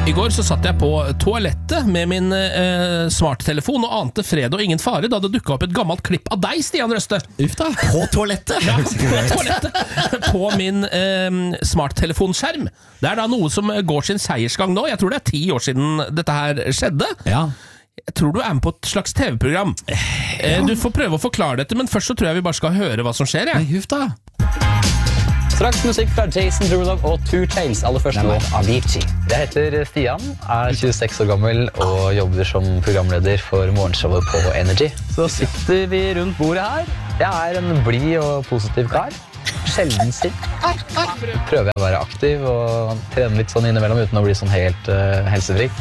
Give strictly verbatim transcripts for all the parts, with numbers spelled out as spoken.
I går så satt jeg på toalettet med min eh, smarttelefon og ante fred og ingen fare da det dukket opp et gammelt klipp av deg, Stian Røste. Ufta. På toalettet? Ja, på toalettet. På min eh, smarttelefonskjerm. Det er da noe som går sin seiersgang nå. Jeg tror det er ti år siden dette her skjedde. Ja. Jeg tror du er med på et slags T V-program. Eh, du får prøve å forklare dette, men først så tror jeg vi bare skal høre hva som skjer. Ja. Ufta. Straks musikk fra Jason Derulo og Two Chainz. Aller først nå Avicii. Jeg heter Stian, er tjueseks år gammel og jobber som programleder for morgenshowet på Energy. Så sitter vi rundt bordet her. Jeg er en blid og positiv kar. Sjelden sint. Prøver jeg å være aktiv og trene litt sånn innimellom uten å bli sånn helt uh, helsefrik.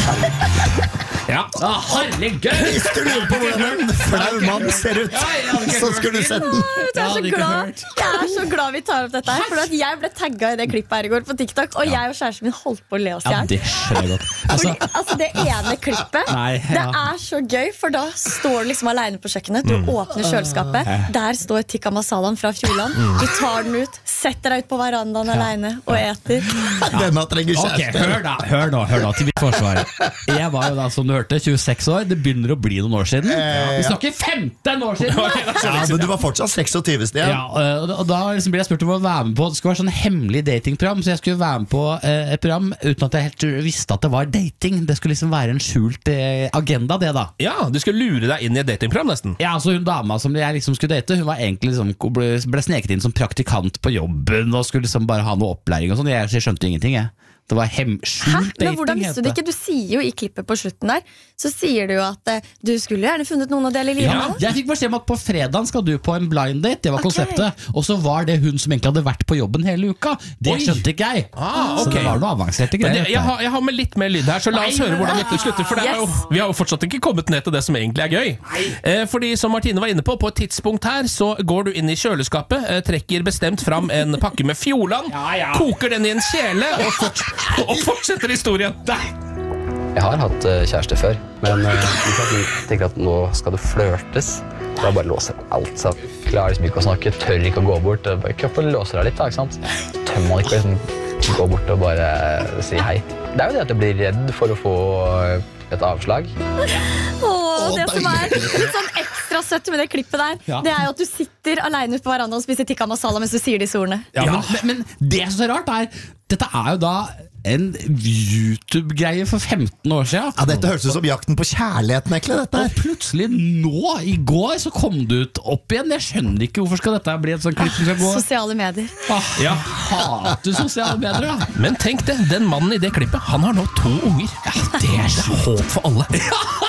Ja, ah, herregud! Hvis du lurer på hvordan en flau mann ser ut, så skulle du sett den. Jeg er, så glad. jeg er så glad vi tar opp dette her. For at jeg ble tagget i det klippet her i går på TikTok, og jeg og kjæresten min holdt på å le oss Ja, igjen. det skjønner jeg godt. Altså, Fordi, altså det ene klippet Nei, ja. Det er så gøy, for da står du liksom alene på kjøkkenet. Du åpner kjøleskapet. Der står tikka masalaen fra Fjordland. Du tar den ut, setter deg ut på verandaen alene og eter. denne trenger Ok, kjæreste. hør da, hør nå, hør nå til mitt forsvar. Jeg var jo da, som du hørte, tjueseks år. Det begynner å bli noen år siden. Vi snakker femten år siden da! Ja, men du var fortsatt seksogtyve, Stian. Ja, og da- og da liksom ble jeg spurt om å være med på. Det skulle være sånn hemmelig datingprogram, så jeg skulle være med på eh, et program uten at jeg helt visste at det var dating. Det skulle liksom være en skjult eh, agenda, det da. Ja, du skal lure deg inn i et datingprogram nesten. Ja, altså hun dama som jeg liksom skulle date, hun var egentlig liksom, ble, ble sneket inn som praktikant på jobben og skulle liksom bare ha noe opplæring og sånn. Jeg, jeg skjønte ingenting, jeg. Det var hem, Hæ? skjult dating. Men hvordan visste du het ikke? Du sier jo i klippet på slutten der, så sier du jo at eh, du skulle gjerne funnet noen å dele livet Ja, med. jeg fikk beskjed om at på fredagen skal du på en blind date. Det var Ok. konseptet. Og så var det hun som egentlig hadde vært på jobben hele uka. Det Oi. skjønte ikke jeg. Ah, Så ok. det var noe avanserte Men greier. jeg, jeg, har, jeg har med litt mer lyd her, så la oss høre hvordan dette slutter. For det er jo, Yes. vi har jo fortsatt ikke kommet ned til det som egentlig er gøy. Eh, fordi som Martine var inne på, på et tidspunkt her så går du inn i kjøleskapet, eh, trekker bestemt fram en pakke med Fjordland, koker den i en kjele og, fort, og fortsetter historien. Jeg har hatt uh, kjæreste før, men uh, jeg tenker at nå skal det flørtes. Da bare låser alt, så klarer liksom ikke å snakke, tør ikke å gå bort. Bare kroppen låser deg litt, da, ikke sant? Tør man ikke liksom gå bort og bare si hei. Det er jo det at jeg blir redd for å få et avslag. Åh, det som er litt sånn ekstra søtt med det klippet der, Ja. det er jo at du sitter alene ute på verandaen og spiser tikka masala mens du sier disse ordene. Ja, men, men, men det som er rart er, dette er jo da en YouTube-greie for femten år siden. Ja, dette høres ut som jakten på kjærligheten, egentlig, dette Og her. plutselig nå, i går, så kom det ut opp igjen. Jeg skjønner ikke hvorfor skal dette bli et sånt klipp som skal gå. Sosiale medier. Ah, Ja. hater sosiale medier, da. Men tenk det, den mannen i det klippet, han har nå to unger. Ja, det er så håp for alle.